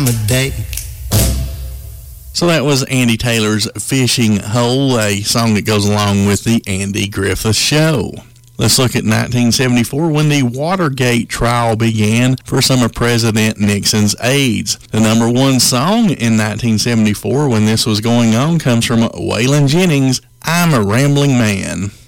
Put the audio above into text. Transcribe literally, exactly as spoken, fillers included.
day. So that was Andy Taylor's Fishing Hole, a song that goes along with the Andy Griffith Show. Let's look at nineteen seventy-four, when the Watergate trial began for some of President Nixon's aides. The number one song in nineteen seventy-four when this was going on comes from Waylon Jennings' I'm a Rambling Man.